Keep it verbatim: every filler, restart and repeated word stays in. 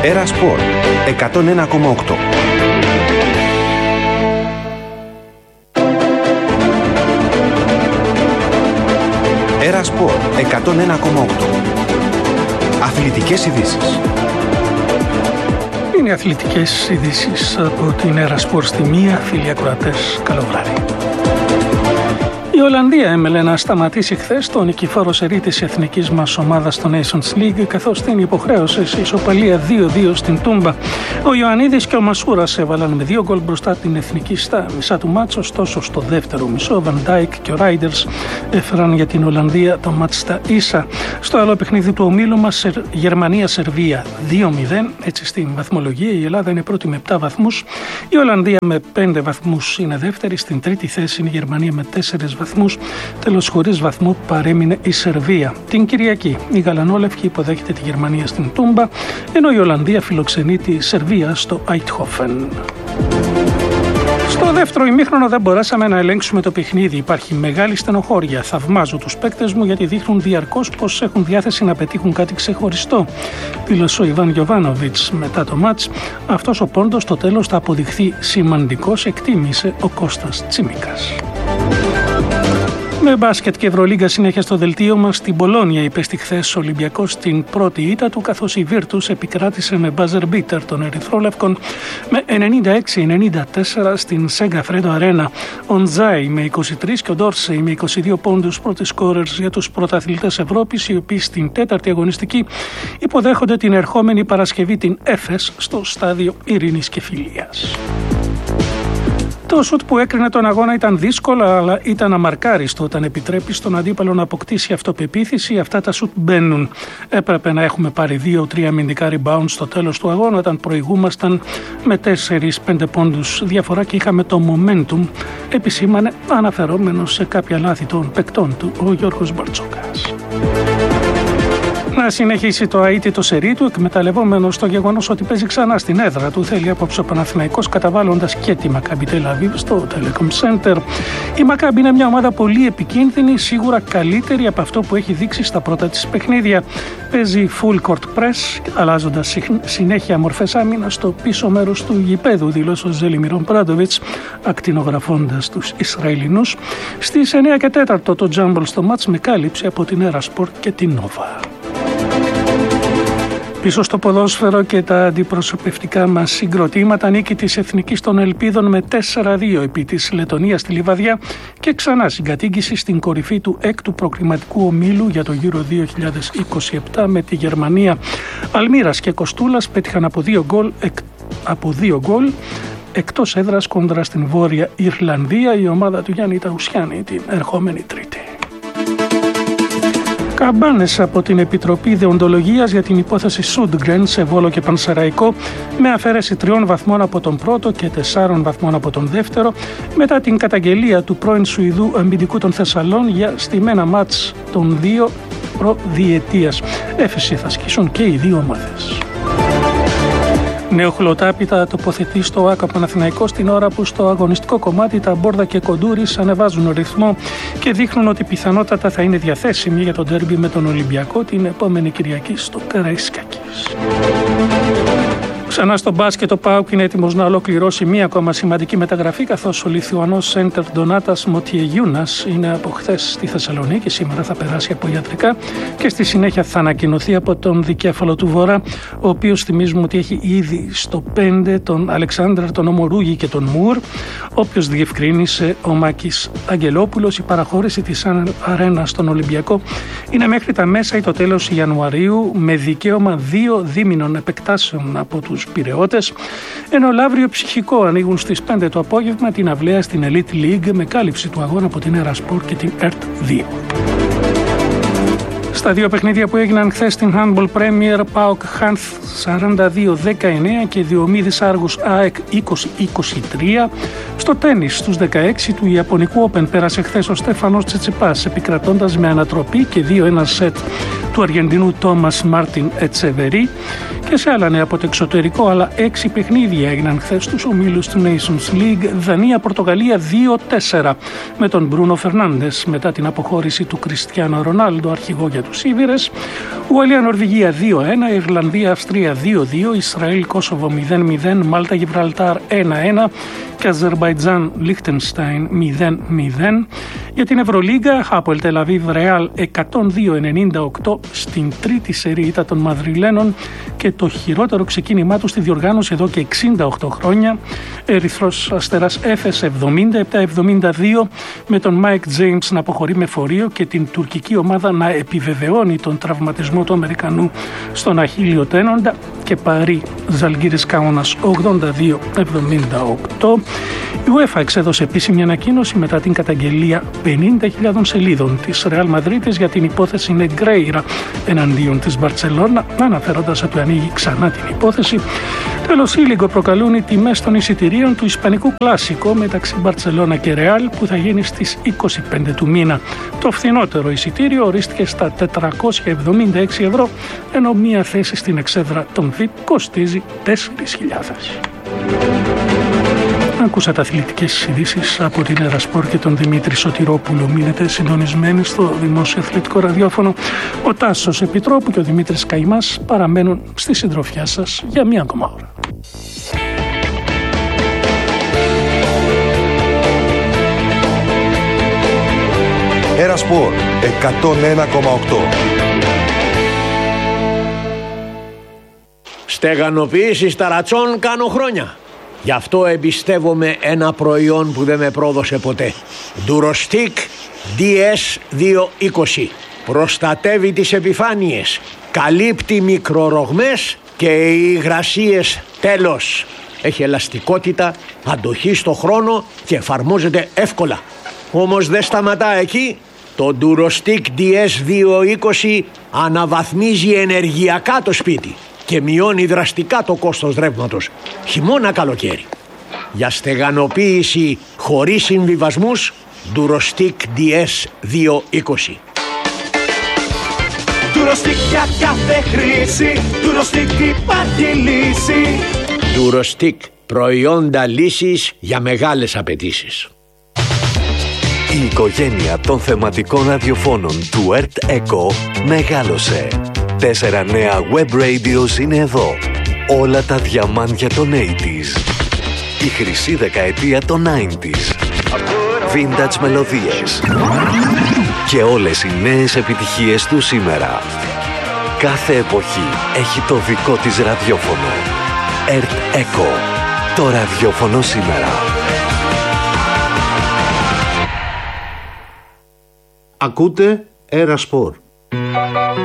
Έρα Σπορ εκατόν ένα κόμμα οκτώ. Έρα Σπορ εκατόν ένα κόμμα οκτώ. Αθλητικές ειδήσεις. Είναι αθλητικές ειδήσεις από την Έρα Σπορ στη μία. Φίλοι ακροατές, καλό βράδυ. Η Ολλανδία έμελε να σταματήσει χθες τον νικηφόρο σερί της εθνικής μας ομάδας στο Nations League, καθώς την υποχρέωσε σε ισοπαλία δύο δύο στην Τούμπα. Ο Ιωαννίδης και ο Μασούρας έβαλαν με δύο γκολ μπροστά την εθνική στα μισά του μάτς, ωστόσο στο δεύτερο μισό ο Βαν Ντάικ και ο Ράιντερς έφεραν για την Ολλανδία το μάτς στα ίσα. Στο άλλο παιχνίδι του ομίλου μας, Γερμανία-Σερβία δύο μηδέν, έτσι στην βαθμολογία η Ελλάδα είναι πρώτη με επτά βαθμούς, η Ολλανδία με πέντε βαθμούς είναι δεύτερη, στην τρίτη θέση είναι η Γερμανία με τέσσερις βαθμούς. Τέλος, χωρίς βαθμό παρέμεινε η Σερβία. Την Κυριακή η Γαλανόλευκη υποδέχεται τη Γερμανία στην Τούμπα, ενώ η Ολλανδία φιλοξενεί τη Σερβία στο Άιτχοφεν. Στο δεύτερο ημίχρονο δεν μπορέσαμε να ελέγξουμε το παιχνίδι. Υπάρχει μεγάλη στενοχώρια. Θαυμάζω τους παίκτες μου γιατί δείχνουν διαρκώς πως έχουν διάθεση να πετύχουν κάτι ξεχωριστό, δήλωσε ο Ιβάν Γιοβάνοβιτς μετά το μάτς. Αυτός ο πόντος στο τέλος θα αποδειχθεί σημαντικός, εκτίμησε ο Κώστας Τσίμικας. Με μπάσκετ και Ευρωλίγκα συνέχεια στο δελτίο μας, στην Πολόνια υπέστη χθες ο Ολυμπιακός την πρώτη ήττα του, καθώς η Βίρτους επικράτησε με buzzer beater των Ερυθρόλευκων με ενενήντα έξι ενενήντα τέσσερα στην Σέγκα Φρέντο Αρένα. Ο Ντζάι με είκοσι τρία και ο Ντόρσεϊ με είκοσι δύο πόντους πρώτοι σκόρερς για τους πρωταθλητές Ευρώπης, οι οποίοι στην τέταρτη αγωνιστική υποδέχονται την ερχόμενη Παρασκευή την Έφες στο στάδιο Ειρήνης και Φιλίας. Το σουτ που έκρινε τον αγώνα ήταν δύσκολο, αλλά ήταν αμαρκάριστο όταν επιτρέπει στον αντίπαλο να αποκτήσει αυτοπεποίθηση. Αυτά τα σουτ μπαίνουν. Έπρεπε να έχουμε πάρει δύο τρία αμυντικά rebound στο τέλος του αγώνα, όταν προηγούμασταν με τέσσερα πέντε πόντους διαφορά και είχαμε το momentum, επισήμανε αναφερόμενος σε κάποια λάθη των παικτών του ο Γιώργος Μπαρτσόκας. Να συνεχίσει το αίτητο σερί του, εκμεταλλευόμενος το γεγονός ότι παίζει ξανά στην έδρα του. Θέλει απόψε ο Παναθηναϊκός, καταβάλλοντας και τη Μακάμπι Τελ Αβίβ στο Telecom Center. Η Μακάμπι είναι μια ομάδα πολύ επικίνδυνη, σίγουρα καλύτερη από αυτό που έχει δείξει στα πρώτα της παιχνίδια. Παίζει full court press, αλλάζοντας συνέχεια μορφές άμυνας στο πίσω μέρος του γηπέδου, δήλωσε ο Ζέλιμιρον Πράντοβιτς, ακτινογραφώντας τους Ισραηλινούς. Στις εννιά και τέσσερα το τζάμπολ στο μάτς με κάλυψη από την Έρα Σπορ και την Νόβα. Πίσω στο ποδόσφαιρο και τα αντιπροσωπευτικά μας συγκροτήματα, νίκη της Εθνικής των Ελπίδων με τέσσερα δύο επί της Λετωνίας στη Λιβαδιά και ξανά συγκατοίκηση στην κορυφή του έκτου προκριματικού ομίλου για το Euro δύο χιλιάδες είκοσι επτά με τη Γερμανία. Αλμύρας και Κοστούλας πέτυχαν από δύο γκολ, εκ, από δύο γκολ εκτός έδρας κόντρα στην Βόρεια Ιρλανδία, η ομάδα του Γιάννη Ταουσιάννη την ερχόμενη Τρίτη. Καμπάνες από την Επιτροπή Δεοντολογίας για την υπόθεση Σούντγκρεν σε Βόλο και Πανσεραϊκό, με αφαίρεση τριών βαθμών από τον πρώτο και τεσσάρων βαθμών από τον δεύτερο, μετά την καταγγελία του πρώην Σουηδού αμυντικού των Θεσσαλών για στημένα μάτς των δύο προδιετίας. Έφεση θα ασκήσουν και οι δύο ομάδες. Νέο χλωτάπητα τοποθετεί στο ΆΚΑ Παναθηναϊκός την ώρα που στο αγωνιστικό κομμάτι τα Μπόρδα και Κοντούρης ανεβάζουν ρυθμό και δείχνουν ότι πιθανότατα θα είναι διαθέσιμοι για το ντέρμπι με τον Ολυμπιακό την επόμενη Κυριακή στο Καραϊσκάκης. Ξανά στο μπάσκετ, ο ΠΑΟΚ είναι έτοιμος να ολοκληρώσει μία ακόμα σημαντική μεταγραφή, καθώς ο Λιθουανός σέντερ Ντονάτας Μοτιεγιούνας είναι από χθες στη Θεσσαλονίκη. Σήμερα θα περάσει από ιατρικά και στη συνέχεια θα ανακοινωθεί από τον δικέφαλο του Βορρά, ο οποίος θυμίζουμε ότι έχει ήδη στο πέντε τον Αλεξάνδρ, τον Ομορούγη και τον Μουρ. Όποιος διευκρίνησε ο Μάκης Αγγελόπουλος, η παραχώρηση της Αρένα στον Ολυμπιακό είναι μέχρι τα μέσα ή το τέλος Ιανουαρίου, με δικαίωμα δύο δίμηνων επεκτάσεων από τους Πειραιώτες, ενώ Λαύριο Ψυχικό ανοίγουν στις πέντε το απόγευμα την αυλαία στην Elite League με κάλυψη του αγώνα από την Έρα Σπορ και την ΕΡΤ δύο. Στα δύο παιχνίδια που έγιναν χθες στην Handball Premier, ΠΑΟΚ Χάνθ σαράντα δύο δεκαεννέα και Διομήδης Άργους ΑΕΚ είκοσι είκοσι τρία. Στο τένις στους δεκαέξι του Ιαπωνικού Open πέρασε χθες ο Στέφανος Τσιτσιπάς, επικρατώντας με ανατροπή και δύο ένα σετ του Αργεντινού Τόμας Μάρτιν Ετσεβερί. Και σε άλλα νέα από το εξωτερικό, αλλά έξι παιχνίδια έγιναν χθες στους ομίλους του Nations League. Δανία-Πορτογαλία δύο τέσσερα με τον Μπρούνο Φερνάντες μετά την αποχώρηση του Κριστιάνο Ρονάλντο, αρχηγό για για τους Ήβηρες. Ουαλία-Νορβηγία δύο ένα, Ιρλανδία-Αυστρία δύο δύο, Ισραήλ-Κόσοβο μηδέν μηδέν, Μάλτα-Γιβραλτάρ ένα ένα και Αζερμπαϊτζάν-Λίχτενστάιν μηδέν μηδέν. Για την Ευρωλίγκα, Χάπολ Τελαβίβ Ρεάλ εκατόν δύο ενενήντα οκτώ στην τρίτη σερί ήττα των Μαδριλένων και το χειρότερο ξεκίνημά του στη διοργάνωση εδώ και εξήντα οκτώ χρόνια. Ερυθρός Αστέρας Έφες εβδομήντα επτά εβδομήντα δύο με τον Μάικ Τζέιμς να αποχωρεί με φορείο και την τουρκική ομάδα να επιβεβαιώνει τον τραυματισμό του Αμερικανού στον αχίλιο τένοντα. Και Παρί Ζαλγκίρις Κάουνας ογδόντα δύο εβδομήντα οκτώ. Η UEFA εξέδωσε επίσημη ανακοίνωση μετά την καταγγελία πενήντα χιλιάδων σελίδων της Ρεάλ Μαδρίτης για την υπόθεση Νεγκρέιρα εναντίον της Μπαρτσελώνα, αναφέροντας ότι ανοίγει ξανά την υπόθεση. Τέλος, ήλιγκο προκαλούν οι τιμές των εισιτηρίων του Ισπανικού Κλάσικο μεταξύ Μπαρτσελώνα και Ρεάλ που θα γίνει στις είκοσι πέντε του μήνα. Το φθηνότερο εισιτήριο ορίστηκε στα τετρακόσια εβδομήντα έξι ευρώ, ενώ μία θέση στην εξέδρα των βι άι πι κοστίζει τέσσερις χιλιάδες. Ακούσατε αθλητικές ειδήσεις από την Ερασπορ και τον Δημήτρη Σωτηρόπουλο. Μείνετε συντονισμένοι στο Δημόσιο Αθλητικό Ραδιόφωνο. Ο Τάσος Επιτρόπου και ο Δημήτρης Καϊμάς παραμένουν στη συντροφιά σας για μία ακόμα ώρα. Ερασπορ εκατόν ένα κόμμα οκτώ. Στεγανοποίηση ταρατσών κάνω χρόνια. Γι' αυτό εμπιστεύομαι ένα προϊόν που δεν με πρόδωσε ποτέ. Durostic ντι ες διακόσια είκοσι. Προστατεύει τις επιφάνειες, καλύπτει μικρορογμές και οι υγρασίες τέλος. Έχει ελαστικότητα, αντοχή στο χρόνο και εφαρμόζεται εύκολα. Όμως δεν σταματά εκεί. Το Durostic ντι ες διακόσια είκοσι αναβαθμίζει ενεργειακά το σπίτι και μειώνει δραστικά το κόστος ρεύματος, χειμώνα καλοκαίρι. Για στεγανοποίηση χωρίς συμβιβασμούς, Durostic ντι ες διακόσια είκοσι. Durostic για κάθε χρήση, Durostic υπάρχει λύση. Durostic, προϊόντα λύσης για μεγάλες απαιτήσεις. Η οικογένεια των θεματικών ραδιοφώνων του Earth Echo μεγάλωσε. Τέσσερα νέα web radios είναι εδώ. Όλα τα διαμάντια των ογδόντα. Η χρυσή δεκαετία των ενενήντα. Vintage μελωδίες. Και όλες οι νέες επιτυχίες του σήμερα. Κάθε εποχή έχει το δικό της ραδιόφωνο. Earth Echo. Το ραδιόφωνο σήμερα. Ακούτε Ερασπορ.